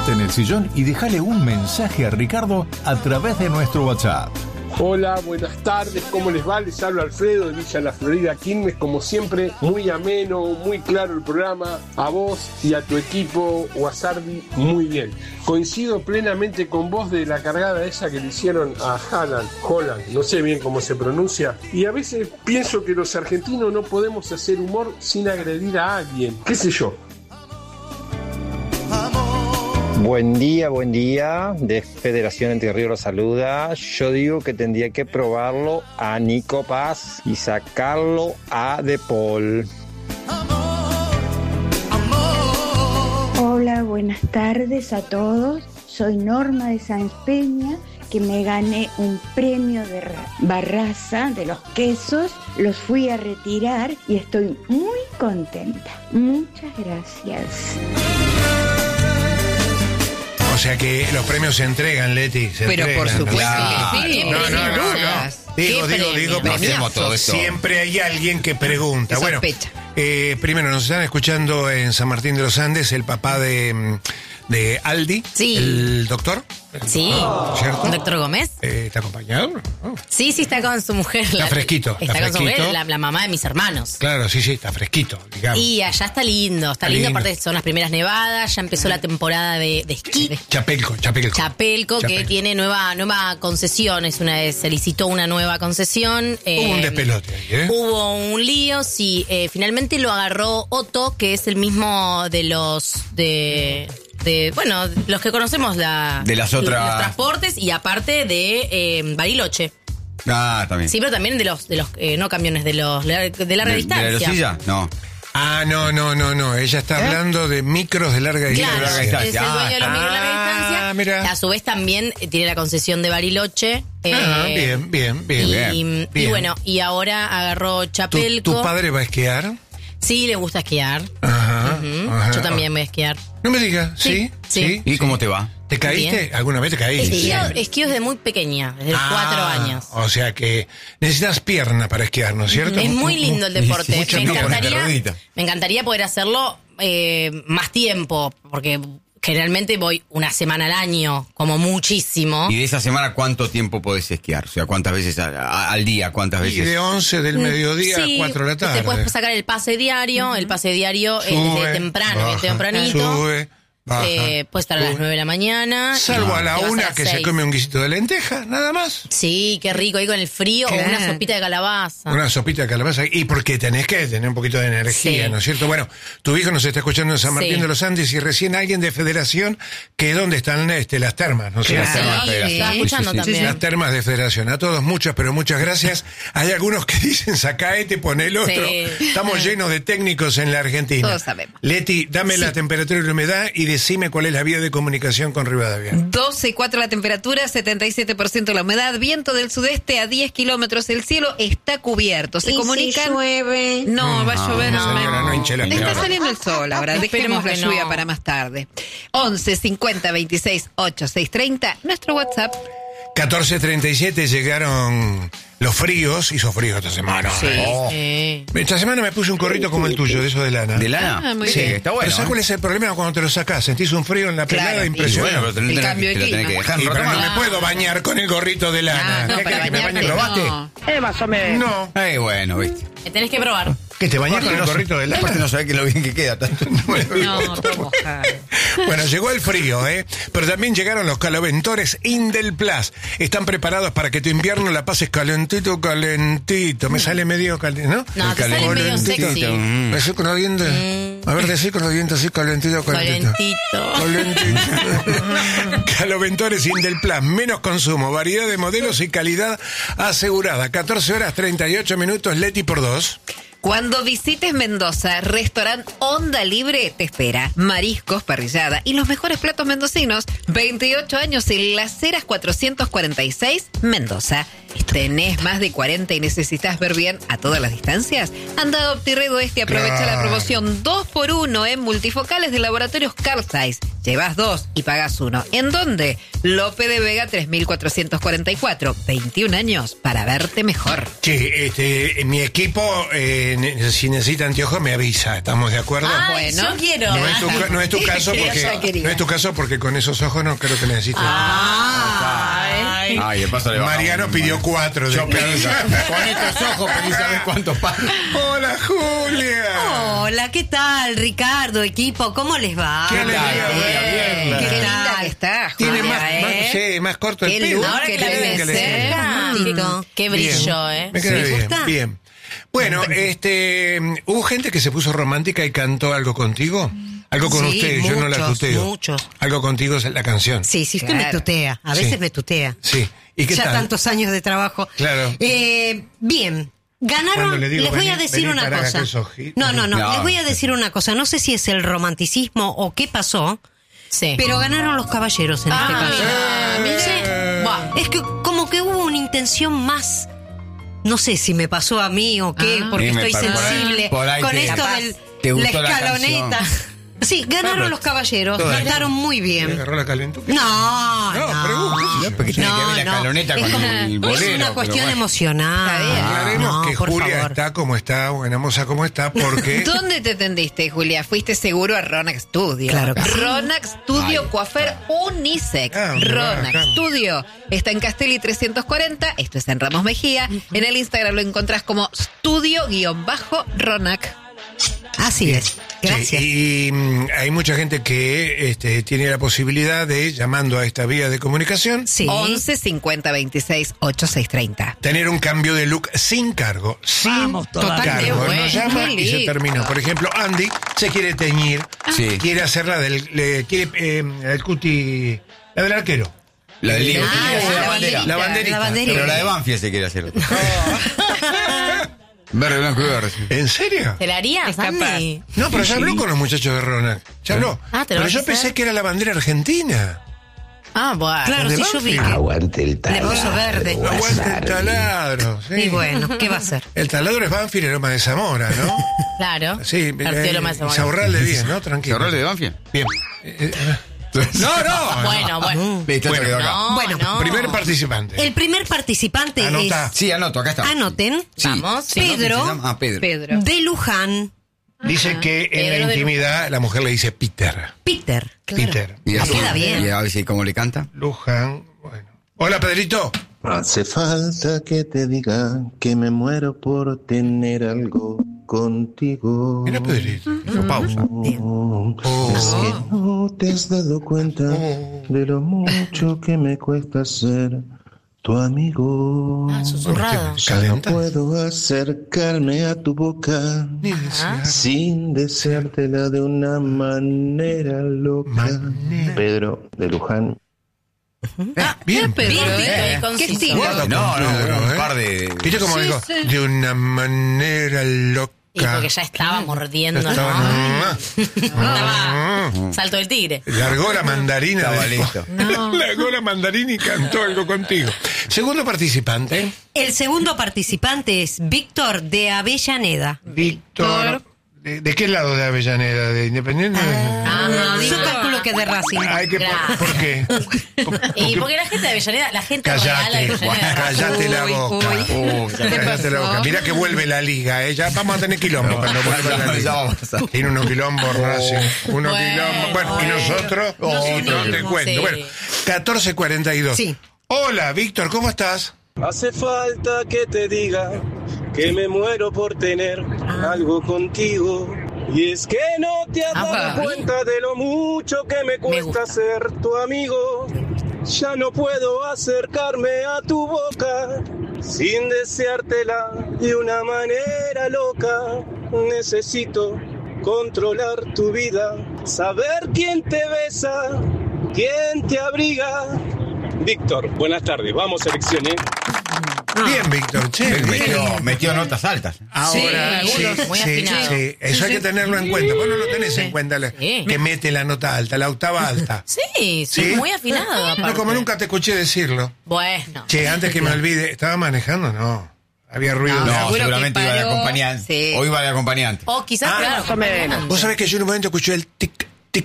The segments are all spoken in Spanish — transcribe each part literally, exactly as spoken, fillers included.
Sentate en el sillón y déjale un mensaje a Ricardo a través de nuestro WhatsApp. Hola, buenas tardes, ¿cómo les va? Les hablo Alfredo de Villa La Florida, Quilmes, como siempre, muy ameno, muy claro el programa, a vos y a tu equipo, Guasardi, muy bien. Coincido plenamente con vos de la cargada esa que le hicieron a Haaland, Holland, no sé bien cómo se pronuncia, y a veces pienso que los argentinos no podemos hacer humor sin agredir a alguien, qué sé yo. Buen día, buen día. De Federación Entre Ríos los saluda. Yo digo que tendría que probarlo a Nico Paz y sacarlo a De Paul. Hola, buenas tardes a todos. Soy Norma de Sáenz Peña, que me gané un premio de Barraza de los quesos. Los fui a retirar y estoy muy contenta. Muchas gracias. O sea que los premios se entregan, Leti. Se Pero entregan, por supuesto claro. que sí. No, no, no, no. Digo, digo, digo, porque todo esto. siempre hay alguien que pregunta. Que bueno, sospecha. eh, primero nos están escuchando en San Martín de los Andes el papá de, de Aldi, Sí. el doctor. Sí, ¿Cierto? ¿El doctor Gómez? Eh, ¿Está acompañado? Oh. Sí, sí, está con su mujer. Está la- fresquito, Está, está con su fresquito. mujer, la, la mamá de mis hermanos. Claro, sí, sí, está fresquito, digamos. Y allá está lindo, está, Está lindo, lindo. aparte son las primeras nevadas, ya empezó la temporada de, de esquí. Chapelco, Chapelco. Chapelco, que Chapelco. tiene nueva nueva concesión, es una se licitó una nueva concesión. Hubo un eh, despelote ahí, ¿eh? Hubo un lío, sí, eh, finalmente lo agarró Otto, que es el mismo de los de de bueno, los que conocemos la De las otras- los transportes y aparte de eh, Bariloche. Ah, también. Sí, pero también de los de los eh, no camiones, de los de larga ¿De, de distancia. la silla? No. Ah, no, no, no, no. Ella está ¿Eh? hablando de micros de larga Claro, distancia. es el dueño de los micros de larga distancia. Ah, mira. A su vez también eh, tiene la concesión de Bariloche. eh, Ah, bien, bien, bien. y, bien, y bien. bueno, y ahora agarró ¿Tu, Chapelco. tu padre va a esquiar? Sí, le gusta esquiar. Ajá, Ujú. ajá. Yo también voy a esquiar. No me digas, ¿sí? Sí, sí. ¿Y cómo te va? ¿Te caíste? Bien. ¿Alguna vez te caíste? Esquío, esquío desde muy pequeña, desde los Ah, cuatro años. O sea que necesitas pierna para esquiar, ¿no es cierto? Es muy lindo el deporte. Mucha Me pierna. encantaría, me encantaría poder hacerlo eh, más tiempo, porque generalmente voy una semana al año, como muchísimo. ¿Y de esa semana cuánto tiempo podés esquiar? O sea, ¿cuántas veces a- a- al día? ¿Cuántas Y veces? de once del mediodía Sí, a cuatro de la tarde. Te puedes sacar el pase diario, el pase diario eh, Sube, desde temprano, baja, bien tempranito. Sube, baja, eh, puede estar a las sube. nueve de la mañana. Salvo y a la te vas una las que se seis. come un guisito de lenteja, nada más. Sí, qué rico, ahí con el frío, o una Claro. sopita de calabaza. Una sopita de calabaza. Y porque tenés que tener un poquito de energía, Sí. ¿no es cierto? Bueno, tu hijo nos está escuchando en San Martín Sí. de los Andes y recién alguien de Federación, que ¿dónde están este, las termas? ¿No es cierto? Las termas Sí, de Federación. estaba escuchando Sí, sí, sí. también. Las termas de Federación. A todos muchas, pero muchas gracias. Hay algunos que dicen, sacá este, pon el otro. Sí. Estamos llenos de técnicos en la Argentina. Todos sabemos. Leti, dame la temperatura y la humedad y decime cuál es la vía de comunicación con Rivadavia. doce y cuatro la temperatura, setenta y siete por ciento la humedad, viento del sudeste a diez kilómetros, el cielo está cubierto. Se ¿Y comunican. si llueve? No, va a llover. no, señora, no hinche la Está pelota. saliendo el sol ahora. Esperemos Dejemos la que lluvia no. para más tarde. once cincuenta veintiséis ochenta y seis treinta, nuestro WhatsApp. catorce treinta y siete llegaron los fríos. Hizo frío esta semana. Sí. Oh. Eh, Esta semana me puse un gorrito como el tuyo, de eso de lana. ¿De lana? Ah, muy sí, bien. está bueno. Pero ¿sabes ¿eh? cuál es el problema cuando te lo sacás? Sentís un frío en la Claro, pelada y Y impresionante. bueno, pero El te, cambio te de lo tenés clima. que dejar Y un pero rato no más. me puedo bañar con el gorrito de lana. Ah, no, ¿Qué para querés que me bañe? bañarte, ¿Probaste? no. No. Eh, bueno, viste. me tenés que probar. ¿Que te bañás con el gorrito de lana? Aparte no sabés que lo bien que queda tanto. No, todo mojado. Bueno, llegó el frío, ¿eh? Pero también llegaron los caloventores Indelplast. Están preparados para que tu invierno la pases calentito, calentito. Me sale medio calentito, ¿no? No, te sale medio Calentito. sexy. Mm. ¿Me soy con los dientes? A ver, decir con los dientes así, calentito, calentito. Calentito. Calentito. Caloventores Indelplast. Menos consumo, variedad de modelos y calidad asegurada. catorce horas treinta y ocho minutos, Leti por dos. Cuando visites Mendoza, restaurante Onda Libre te espera. Mariscos, parrillada y los mejores platos mendocinos. veintiocho años en Las Heras cuatrocientos cuarenta y seis, Mendoza. ¿Tenés más de cuarenta y necesitas ver bien a todas las distancias? Anda a OptiRed Oeste y aprovecha Claro. la promoción dos por uno en multifocales de laboratorios Carl Zeiss. llevas dos y pagas uno. ¿En dónde? Lope de Vega tres mil cuatrocientos cuarenta y cuatro. veintiún años para verte mejor. Sí, este, mi equipo, eh, ne- si necesita anteojos, me avisa. ¿Estamos de acuerdo? Ay, Bueno. yo quiero. No es tu, ca- no es tu caso Ella porque quería. no es tu caso porque con esos ojos no creo que necesites. Ay. Ay, de paso le bajamos Mariano un pidió mal. cuatro. De Yo pedí, casa. con estos ojos pedí saber cuántos pagan. Hola, Julia. Hola, ¿qué tal, Ricardo, equipo? ¿Cómo les va? Qué alegría, tal? Julia, Bien, verla. qué ¿Qué linda tal? que está, Tiene Julia, más, ¿eh? más, sí, más corto el Qué pelo. look Ahora que la Qué bien ves que le queda. cerca, Bonito. qué Bien. brillo, ¿eh? Me queda ¿Sí? bien, ¿Gusta? bien. Bueno, este, hubo gente que se puso romántica y cantó algo contigo. Algo con Sí, ustedes, yo no la muchos, tuteo. muchos. Algo contigo es la canción. Sí, sí, usted me Claro. tutea. A veces Sí. me tutea. Sí. ¿Y qué ya tal? tantos años de trabajo. Claro. Eh, bien. Cuando Ganaron, le digo, les voy vení- a decir vení una para acá, cosa. que sos gil. No, no, no, No. les voy a decir una cosa. No sé si es el romanticismo o qué pasó, Sí. pero ganaron los caballeros en este Ah, caso. mira, Sí. mira. Buah. Es que como que hubo una intención más. No sé si me pasó a mí o qué, Ah. porque Sí, me estoy pa- por ahí- sensible por ahí con te- esto capaz del te la gustó la escaloneta. canción. Sí, ganaron Bueno, los caballeros, todo cantaron muy ¿Me bien. agarró la calentura? No, No, no. pregunto. No, porque tiene que ver la escaloneta Es con como- el es bolero. una pero cuestión bueno. emocional. Está bien. Aclaremos No, que por Julia favor. está como está, buena moza como está, porque... ¿Dónde te tendiste, Julia? Fuiste seguro a Ronac Studio. Claro que sí. Ronac Studio Ay. Coafer Unisex. Ah, Ronac bacán. Studio. Está en Castelli trescientos cuarenta, esto es en Ramos Mejía. En el Instagram lo encontrás como Studio-Ronac. Así es. Gracias. Sí, y mm, hay mucha gente que este, tiene la posibilidad de, llamando a esta vía de comunicación, Sí. once cincuenta veintiséis ochenta y seis treinta. tener un cambio de look sin cargo. Sin total, qué cargo. bueno, Nos llama qué y se lindo. terminó. Por ejemplo, Andy se quiere teñir, Sí. quiere hacerla del... Le, quiere eh, el cuti... La del arquero. La del Ligo. Ah, quiere hacer la la bandera. banderita. La banderita. La banderita. Pero la de Banfield se quiere hacer. Verde, blanco y verde. sí. ¿En serio? ¿Te la harías, Es capaz. Andy? No, pero ya habló con los muchachos de Ronac. Ya habló. Ah, ¿te lo pero vas yo a hacer? pensé que era la bandera argentina. Ah, bueno. Claro, de sí, yo vi. Banfield. Aguante el Le puso verde. Aguante el taladro. Sí. Y bueno, ¿qué va a hacer? El taladro es Banfield y Loma de Zamora, ¿no? Claro. Sí, Partido Loma de Zamora. Saurralde bien, ¿no? Tranquilo. ¿Cerró el de Banfield? Bien. Eh, eh, No, no. Bueno, bueno. Listo, Bueno, se quedó acá. No, Bueno, no. Primer participante. El primer participante Anotá. es. Sí, anoto, acá está. Anoten. Sí. Vamos. Sí, ¿no? Pedro. ¿Cómo se llama? Ah, Pedro. Pedro. De Luján. Dice que en Pedro la de intimidad la mujer le dice Peter. Peter. Peter. Y Ah, así- queda bien. Y a ver si cómo le canta. Luján. Bueno. Hola, Pedrito. Hace falta que te diga que me muero por tener algo contigo. Mira, Pedrito. Hizo pausa. Oh, es que no te has dado cuenta de lo mucho que me cuesta ser tu amigo. Ah, susurrado. Ya no Calenta. puedo acercarme a tu boca Ni desear. sin deseártela de una manera loca. Manera. Pedro de Luján. Bien, Pedro, Bien, ¿eh? Pedro, y ¿Qué conciso. estilo? Guarda No, con no, Pedro, un ¿eh? par de- ¿Viste cómo Sí, digo? sí. De una manera loca. Y porque ya estaba mordiendo, Estaba- ¿no? Ah. Estaba salto del tigre. Largó la mandarina. Estaba del- listo. Largó la mandarina y cantó algo contigo. Segundo participante, El segundo participante es Víctor de Avellaneda. Víctor. ¿De, de qué lado de Avellaneda? ¿De Independiente? Ajá, Yo Víctor. calculo que de Racing. Ay, ¿qué, por, ¿por qué? Y porque la gente de Avellaneda, la gente real de Callate, Avellaneda. callate la Uy, boca. uy. Uh, ya ¿Qué Cállate la pasó? boca. Mira que vuelve la liga, ¿eh? Ya vamos a tener quilombo cuando vuelva la ya, ya liga. vamos a pasar. Tiene unos quilombos Racing, unos Bueno, quilombos. Bueno, y bueno. nosotros, Nos otro te unimos, cuento. sí. Bueno, catorce cuarenta y dos. Sí. Hola, Víctor, ¿cómo estás? Hace falta que te diga que me muero por tener algo contigo. Y es que no te has Ah, dado va. cuenta de lo mucho que me cuesta ser tu amigo. Ya no puedo acercarme a tu boca sin deseártela de una manera loca. Necesito controlar tu vida, saber quién te besa, quién te abriga. Víctor, buenas tardes. Vamos, selecciones. Bien, Víctor. Che, bien. Metió, metió notas altas. Ahora, Sí, sí, algunos muy sí, afinados. sí, eso hay que tenerlo en cuenta. Vos no lo tenés en cuenta, la- Sí. que mete la nota alta, la octava alta. Sí, sí, ¿Sí? muy afinado. No, aparte. como nunca te escuché decirlo. Bueno. Che, antes que me olvide, ¿estaba manejando? No. Había ruido. No, de No, auto. seguro seguramente que iba de paró. acompañante. Sí. O iba de acompañante. O quizás, Ah, claro, más o acompañante. Vos sabés que yo en un momento escuché el tic, tic, tic,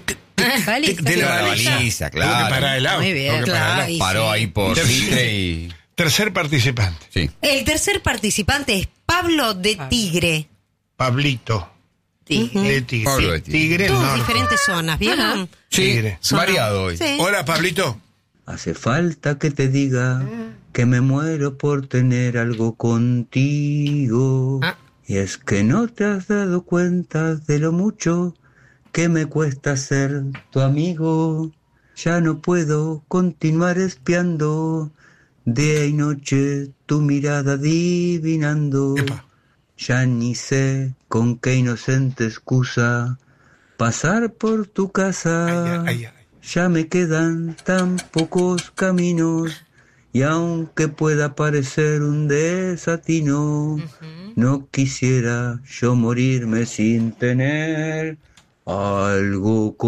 De, de la baliza, baliza, claro. claro. Tuvo que parar el auto. Muy bien. tuvo que parar el Claro, auto. Paró ahí por Tercer- Mitre y... Tercer participante. Sí. El tercer participante es Pablo de Tigre. Pablito. Tigre. De Tigre. Pablo de Tigre. Tigre. el Todas norte. diferentes zonas, ¿vieron? Sí, Tigre. variado hoy. Sí. Hola, Pablito. Hace falta que te diga que me muero por tener algo contigo. Ah. Y es que no te has dado cuenta de lo mucho que me cuesta ser tu amigo. Ya no puedo continuar espiando día y noche tu mirada adivinando. Epa. Ya ni sé con qué inocente excusa pasar por tu casa. Ay, ay, ay. Ya me quedan tan pocos caminos y aunque pueda parecer un desatino, no quisiera yo morirme sin tener algo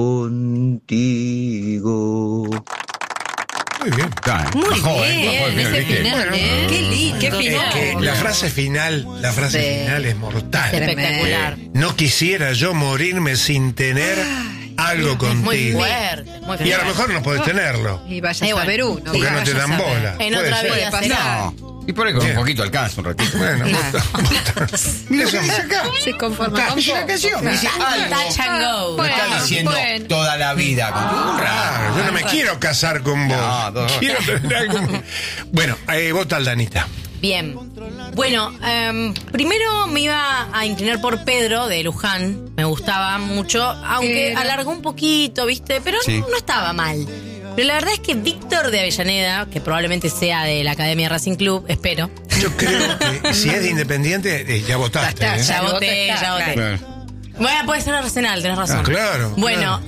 contigo. Muy bien. Ah, Muy bajó, bien, ¿eh? Bajó el ese ¿viste? final, ¿eh? Qué lindo. Qué Es final. que la frase final, la frase Sí. final es mortal. Espectacular. No quisiera yo morirme sin tener algo Muy contigo. fuerte. Muy Y a lo fuerte. mejor no podés tenerlo. Y vaya Eh, a bueno. saber uno. Porque Sí, no te vaya a dan saber. bola. En Puede otra ser. vida Puede será. No. Y por ahí con Bien. un poquito alcanza un ratito. Bueno, bota- bota. Mira lo que dice acá. Se conforma con Dice la poco. canción, me dice algo. Touch and go. No está Bueno, diciendo bueno. toda la vida. Con un Claro, yo no me quiero casar con vos. No, no. Quiero tener algo. Bueno, eh, vota Aldanita. Bien. Bueno, em, primero me iba a inclinar por Pedro de Luján. Me gustaba mucho, aunque Pero- alargó un poquito, ¿viste? Pero Sí. no, no estaba mal. Pero la verdad es que Víctor de Avellaneda, que probablemente sea de la Academia Racing Club, espero. Yo creo que si es de Independiente, eh, ya votaste. Ya está, ¿eh? Ya El voto voté, está, ya voté. Claro. Bueno, puede ser Arsenal, tenés razón. Ah, claro, Bueno, claro.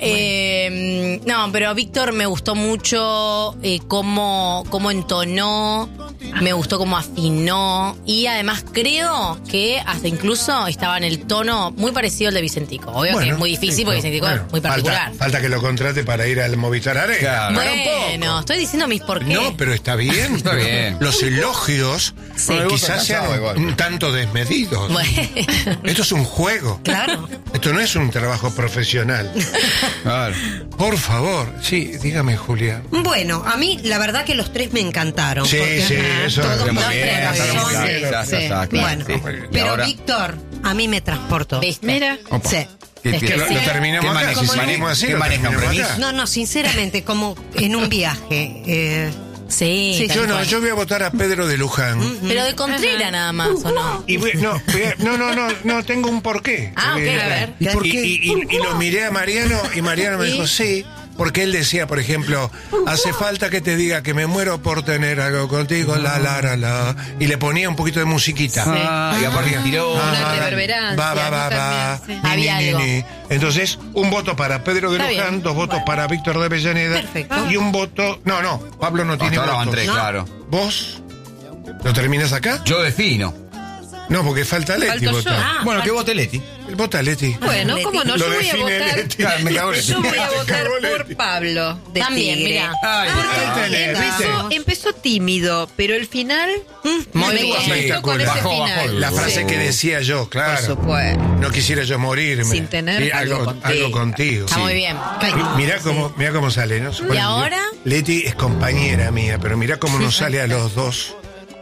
eh, no, pero Víctor me gustó mucho eh, cómo, cómo entonó, me gustó cómo afinó y además creo que hasta incluso estaba en el tono muy parecido al de Vicentico. Obvio que Bueno, es muy difícil sí, porque pero, Vicentico bueno, es muy particular. Falta, falta que lo contrate para ir al Movistar Arena. Claro. Para un poco. Bueno, estoy diciendo mis por qué. No, pero está bien. Está bien. Los elogios Sí. eh, No, el voto quizás casado sean igual. un tanto desmedidos. Bueno. Esto es un juego. Claro. Esto no es un trabajo profesional. Claro. Por favor. Sí, dígame, Julia. Bueno, a mí la verdad que los tres me encantaron. Sí, porque sí, eso todos es Muy los bien, tres ya está, son- ya está, ya sí. está, claro, Bueno, sí. Y pero ahora- Víctor a mí me transportó. ¿Viste? Mira. Opa. Sí. ¿Qué- Es qué- que lo, qué- lo terminamos qué acá. maneja- Si maneja- seguimos así, qué lo manejan, terminamos premis? acá. No, no, sinceramente, como en un viaje. eh, Sí, Sí, tal Yo no, cual. yo voy a votar a Pedro de Luján. Pero de Contreras nada más, ¿o no? Y voy- no, voy a- no, no, no, no, tengo un porqué. Ah, ok, Eh, a ver. ¿Y, ¿Por y- qué? y- y- y lo miré a Mariano y Mariano me dijo, sí, porque él decía, por ejemplo, hace falta que te diga que me muero por tener algo contigo, la, la, la, la. Y le ponía un poquito de musiquita. Ah, y aparte tiró. Una Ah, reverberancia, va, va, va, ¿no? va. También, sí. Ni, Había ni, algo. ni. Entonces, un voto para Pedro de Está Luján, bien. dos votos para Víctor de Avellaneda. Perfecto. Y un voto. No, no, Pablo no tiene Hasta ahora van votos. tres, No. claro. ¿Vos? ¿Lo terminas acá? Yo defino. No, porque falta Leti Falto yo. votar. Ah, Bueno, que vote Leti. Vota Leti. Bueno, Leti. cómo no, Lo yo voy a define votar. Leti. Claro, me cago en Yo voy a Te votar cago por Leti. Pablo de También, Tigre. mira. Ay, Ahí tenés, ¿viste? Empezó, empezó tímido, pero el final Muy me bien. conectó con ese Bajó, bajó final. el- La frase Sí. que decía yo, Por claro. supuesto. No quisiera yo morirme. Sin tener algo contigo. algo contigo. Está Sí. muy bien. Mirá cómo, mirá cómo sale, ¿no? Bueno, ahora? Leti es compañera mía, pero mirá cómo nos sale a los dos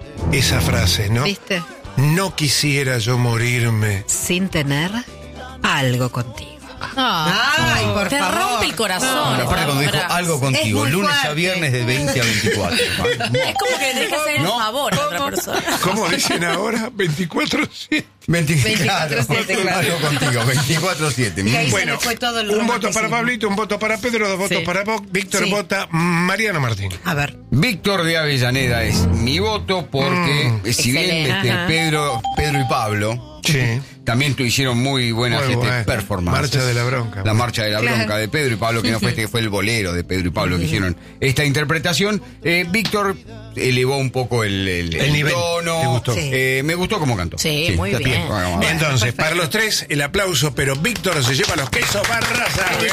esa frase, ¿no? ¿Viste? No quisiera yo morirme. Sin tener algo contigo. Ah, Ay, por te favor. rompe el corazón. Bueno, aparte cuando dijo Frase. algo contigo, muy lunes a fuerte. viernes de veinte a veinticuatro. Es como que le tenés que hacer el ¿No? favor a otra persona. ¿Cómo dicen ahora? veinticuatro siete. veinticuatro siete, claro. Algo contigo, veinticuatro siete. Que ahí se Bueno, le fue todo el un voto romanticismo. para Pablito, un voto para Pedro, dos votos Sí. para vos. Víctor Sí. vota Mariano Martín. A ver. Víctor de Avellaneda es mi voto porque eh, si bien Excelente. este, Ajá. Pedro, Pedro y Pablo Sí. también tu- hicieron muy buenas Muy este, bueno. performances. Marcha de la bronca. La marcha de la Claro. bronca de Pedro y Pablo, que no fue este, que fue el bolero de Pedro y Pablo que hicieron esta interpretación. Eh, Víctor elevó un poco el, el, El nivel. tono. ¿Te gustó? Sí. Eh, me gustó como cantó. Sí, muy está bien. Bueno, vamos. Entonces, para los tres, el aplauso, pero Víctor se lleva los quesos Barraza. Bien,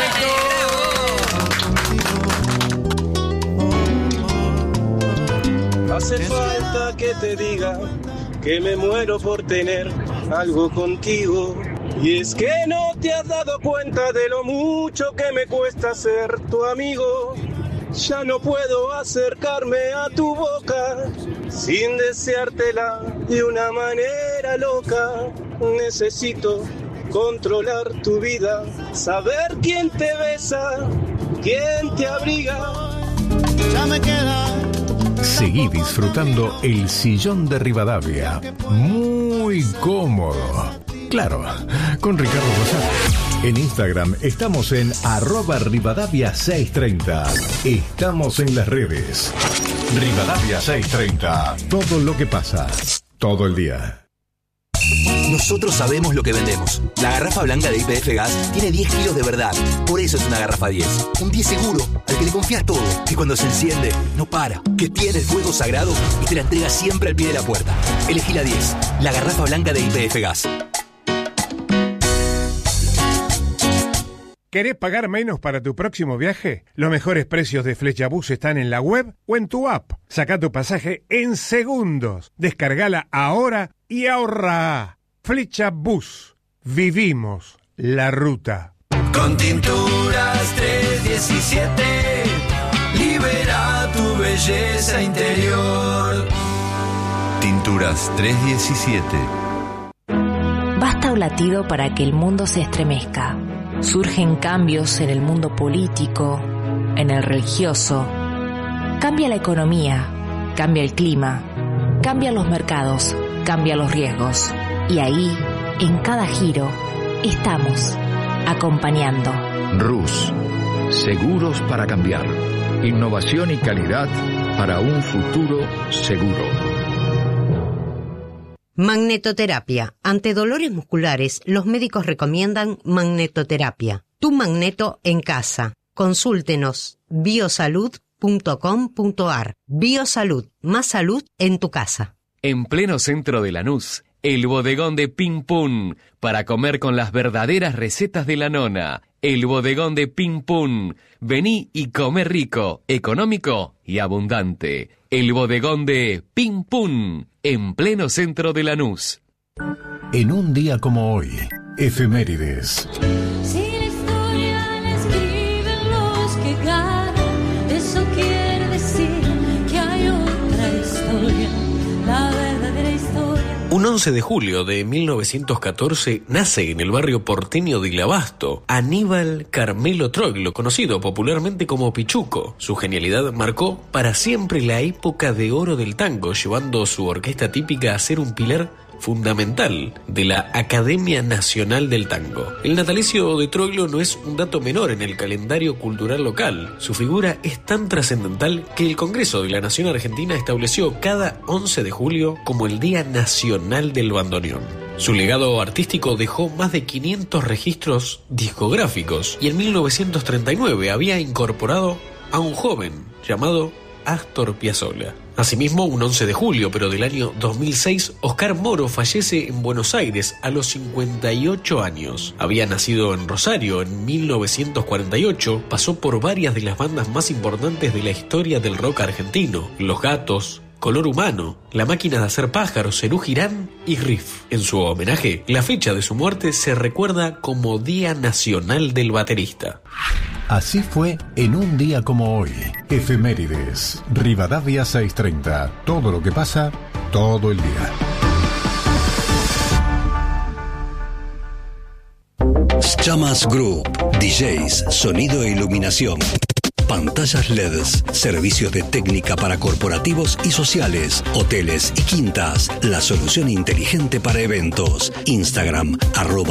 Hace falta que te diga que me muero por tener algo contigo. Y es que no te has dado cuenta de lo mucho que me cuesta ser tu amigo. Ya no puedo acercarme a tu boca sin deseártela de una manera loca. Necesito controlar tu vida, saber quién te besa, quién te abriga. Ya me queda. Seguí disfrutando el sillón de Rivadavia. Muy cómodo. Claro, con Ricardo Rosati. En Instagram estamos en arroba Rivadavia seiscientos treinta. Estamos en las redes. Rivadavia seiscientos treinta. Todo lo que pasa, todo el día. Nosotros sabemos lo que vendemos. La garrafa blanca de Y P F Gas tiene diez kilos de verdad. Por eso es una garrafa diez. Un diez seguro, al que le confías todo. Que cuando se enciende, no para. Que tiene el fuego sagrado y te la entrega siempre al pie de la puerta. Elegí la diez. La garrafa blanca de Y P F Gas. ¿Querés pagar menos para tu próximo viaje? Los mejores precios de Flechabús están en la web o en tu app. Saca tu pasaje en segundos. Descargala ahora y ahorra. Flechabús. Vivimos la ruta. Con Tinturas trescientos diecisiete, libera tu belleza interior. Tinturas trescientos diecisiete. Basta un latido para que el mundo se estremezca. Surgen cambios en el mundo político, en el religioso. Cambia la economía, cambia el clima, cambian los mercados, cambian los riesgos. Y ahí, en cada giro, estamos acompañando. Rus, seguros para cambiar. Innovación y calidad para un futuro seguro. Magnetoterapia. Ante dolores musculares, los médicos recomiendan magnetoterapia. Tu magneto en casa. Consúltenos biosalud punto com punto ar. Biosalud, más salud en tu casa. En pleno centro de Lanús, el bodegón de Pim Pum, para comer con las verdaderas recetas de la nona. El bodegón de Pim Pum. Vení y come rico, económico y abundante. El bodegón de Pim Pum, en pleno centro de Lanús. En un día como hoy, efemérides. Si la historia la escriben los que ganan, eso quiere decir que hay otra historia, la verdadera historia. Un once de julio de mil novecientos catorce nace en el barrio porteño de Abasto Aníbal Carmelo Troilo, conocido popularmente como Pichuco. Su genialidad marcó para siempre la época de oro del tango, llevando su orquesta típica a ser un pilar fundamental de la Academia Nacional del Tango. El natalicio de Troilo no es un dato menor en el calendario cultural local. Su figura es tan trascendental que el Congreso de la Nación Argentina estableció cada once de julio como el Día Nacional del Bandoneón. Su legado artístico dejó más de quinientos registros discográficos y en mil novecientos treinta y nueve había incorporado a un joven llamado Astor Piazzolla. Asimismo, un once de julio, pero del año dos mil seis, Oscar Moro fallece en Buenos Aires a los cincuenta y ocho años. Había nacido en Rosario en mil novecientos cuarenta y ocho, pasó por varias de las bandas más importantes de la historia del rock argentino: Los Gatos, Color Humano, La Máquina de Hacer Pájaros, Serú Girán y Riff. En su homenaje, la fecha de su muerte se recuerda como Día Nacional del Baterista. Así fue en un día como hoy. Efemérides. Rivadavia seiscientos treinta. Todo lo que pasa, todo el día. Chamas Group. D Js, sonido e iluminación. Pantallas L E Ds, servicios de técnica para corporativos y sociales, hoteles y quintas. La solución inteligente para eventos. Instagram, arroba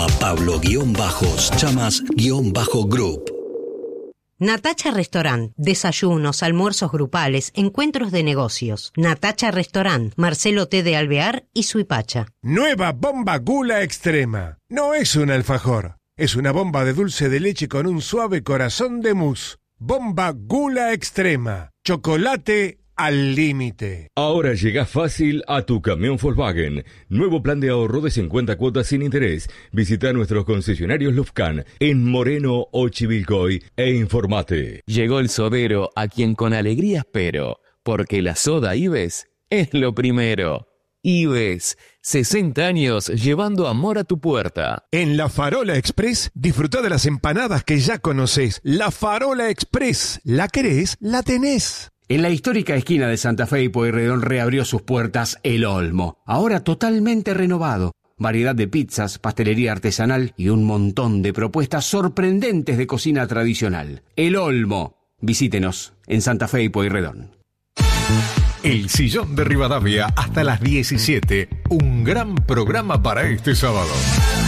Pablo-Chamas-Group. Natacha Restaurant, desayunos, almuerzos grupales, encuentros de negocios. Natacha Restaurant, Marcelo T. de Alvear y Suipacha. Nueva bomba Gula Extrema. No es un alfajor, es una bomba de dulce de leche con un suave corazón de mousse. Bomba Gula Extrema. Chocolate al límite. Ahora llega fácil a tu camión Volkswagen. Nuevo plan de ahorro de cincuenta cuotas sin interés. Visita nuestros concesionarios Lufcan en Moreno o Chivilcoy e informate. Llegó el sodero a quien con alegría espero, porque la soda Ives es lo primero. Ives, sesenta años llevando amor a tu puerta. En La Farola Express, disfruta de las empanadas que ya conoces. La Farola Express, ¿la querés? La tenés. En la histórica esquina de Santa Fe y Pueyrredón reabrió sus puertas El Olmo, ahora totalmente renovado. Variedad de pizzas, pastelería artesanal y un montón de propuestas sorprendentes de cocina tradicional. El Olmo. Visítenos en Santa Fe y Pueyrredón. El Sillón de Rivadavia hasta las diecisiete. Un gran programa para este sábado.